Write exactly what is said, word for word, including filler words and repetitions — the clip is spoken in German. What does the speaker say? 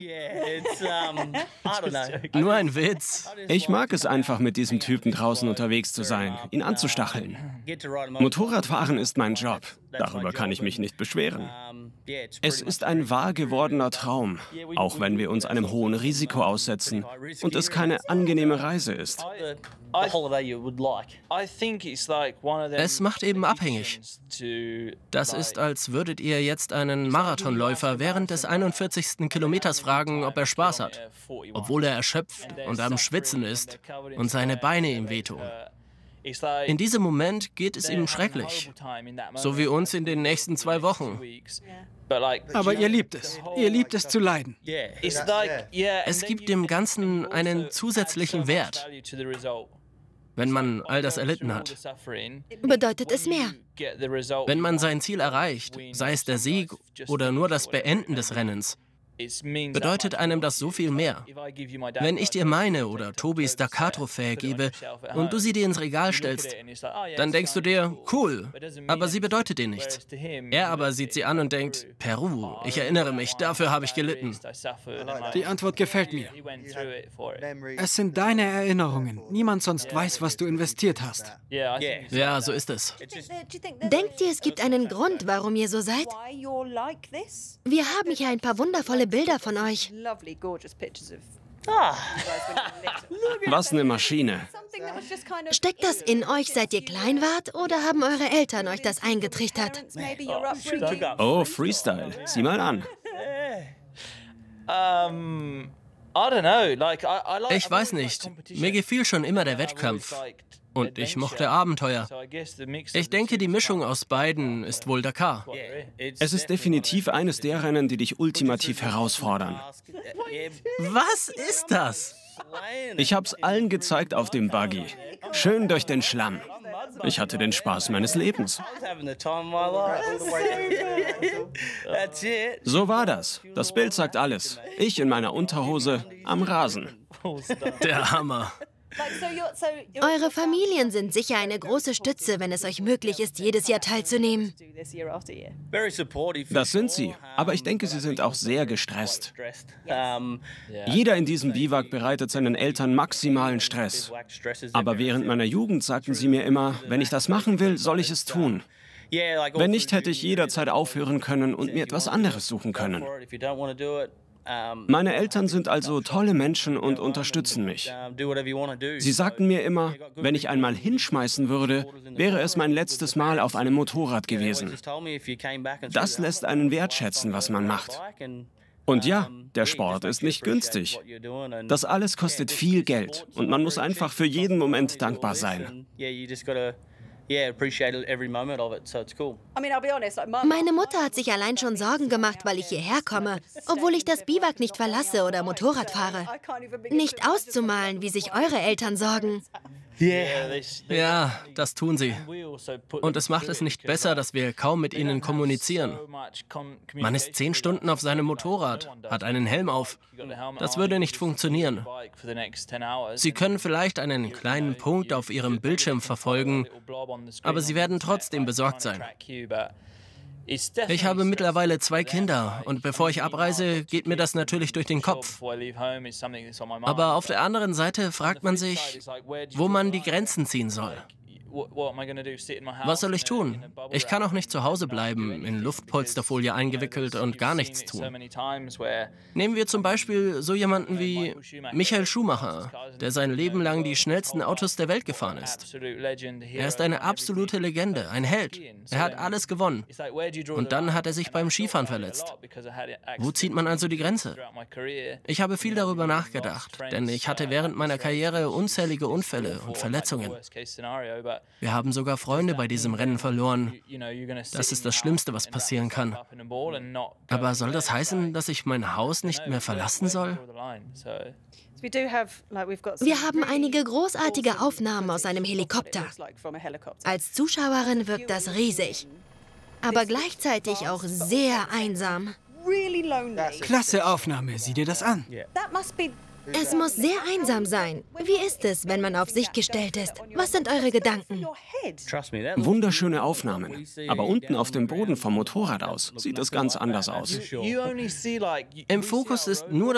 Nur ein Witz. Ich mag es einfach, mit diesem Typen draußen unterwegs zu sein, ihn anzustacheln. Motorradfahren ist mein Job. Darüber kann ich mich nicht beschweren. Es ist ein wahr gewordener Traum, auch wenn wir uns einem hohen Risiko aussetzen und es keine angenehme Reise ist. Es macht eben abhängig. Das ist, als würdet ihr jetzt einen Marathonläufer während des einundvierzigsten Kilometers fragen, ob er Spaß hat, obwohl er erschöpft und am Schwitzen ist und seine Beine ihm wehtun. In diesem Moment geht es ihm schrecklich, so wie uns in den nächsten zwei Wochen. Aber ihr liebt es. Ihr liebt es zu leiden. Es gibt dem Ganzen einen zusätzlichen Wert, wenn man all das erlitten hat. Bedeutet es mehr? Wenn man sein Ziel erreicht, sei es der Sieg oder nur das Beenden des Rennens, bedeutet einem das so viel mehr. Wenn ich dir meine oder Tobis Dakar-Trophäe gebe und du sie dir ins Regal stellst, dann denkst du dir, cool, aber sie bedeutet dir nichts. Er aber sieht sie an und denkt, Peru, ich erinnere mich, dafür habe ich gelitten. Die Antwort gefällt mir. Es sind deine Erinnerungen. Niemand sonst weiß, was du investiert hast. Ja, so ist es. Denkt ihr, es gibt einen Grund, warum ihr so seid? Wir haben hier ein paar wundervolle Bilder von euch. Was eine Maschine. Steckt das in euch, seit ihr klein wart, oder haben eure Eltern euch das eingetrichtert? Oh, Freestyle. Sieh mal an. Ich weiß nicht. Mir gefiel schon immer der Wettkampf. Und ich mochte Abenteuer. Ich denke, die Mischung aus beiden ist wohl Dakar. Es ist definitiv eines der Rennen, die dich ultimativ herausfordern. Was ist das? Ich hab's allen gezeigt auf dem Buggy. Schön durch den Schlamm. Ich hatte den Spaß meines Lebens. So war das. Das Bild sagt alles. Ich in meiner Unterhose am Rasen. Der Hammer. Eure Familien sind sicher eine große Stütze, wenn es euch möglich ist, jedes Jahr teilzunehmen. Das sind sie, aber ich denke, sie sind auch sehr gestresst. Jeder in diesem Biwak bereitet seinen Eltern maximalen Stress. Aber während meiner Jugend sagten sie mir immer, wenn ich das machen will, soll ich es tun. Wenn nicht, hätte ich jederzeit aufhören können und mir etwas anderes suchen können. Meine Eltern sind also tolle Menschen und unterstützen mich. Sie sagten mir immer, wenn ich einmal hinschmeißen würde, wäre es mein letztes Mal auf einem Motorrad gewesen. Das lässt einen wertschätzen, was man macht. Und ja, der Sport ist nicht günstig. Das alles kostet viel Geld und man muss einfach für jeden Moment dankbar sein. Meine Mutter hat sich allein schon Sorgen gemacht, weil ich hierher komme, obwohl ich das Biwak nicht verlasse oder Motorrad fahre. Nicht auszumalen, wie sich eure Eltern sorgen. Ja, das tun sie. Und es macht es nicht besser, dass wir kaum mit ihnen kommunizieren. Man ist zehn Stunden auf seinem Motorrad, hat einen Helm auf. Das würde nicht funktionieren. Sie können vielleicht einen kleinen Punkt auf ihrem Bildschirm verfolgen, aber sie werden trotzdem besorgt sein. Ich habe mittlerweile zwei Kinder und bevor ich abreise, geht mir das natürlich durch den Kopf. Aber auf der anderen Seite fragt man sich, wo man die Grenzen ziehen soll. Was soll ich tun? Ich kann auch nicht zu Hause bleiben, in Luftpolsterfolie eingewickelt und gar nichts tun. Nehmen wir zum Beispiel so jemanden wie Michael Schumacher, der sein Leben lang die schnellsten Autos der Welt gefahren ist. Er ist eine absolute Legende, ein Held. Er hat alles gewonnen. Und dann hat er sich beim Skifahren verletzt. Wo zieht man also die Grenze? Ich habe viel darüber nachgedacht, denn ich hatte während meiner Karriere unzählige Unfälle und Verletzungen. Wir haben sogar Freunde bei diesem Rennen verloren. Das ist das Schlimmste, was passieren kann. Aber soll das heißen, dass ich mein Haus nicht mehr verlassen soll? Wir haben einige großartige Aufnahmen aus einem Helikopter. Als Zuschauerin wirkt das riesig, aber gleichzeitig auch sehr einsam. Klasse Aufnahme, sieh dir das an. Es muss sehr einsam sein. Wie ist es, wenn man auf sich gestellt ist? Was sind eure Gedanken? Wunderschöne Aufnahmen. Aber unten auf dem Boden vom Motorrad aus sieht es ganz anders aus. Im Fokus ist nur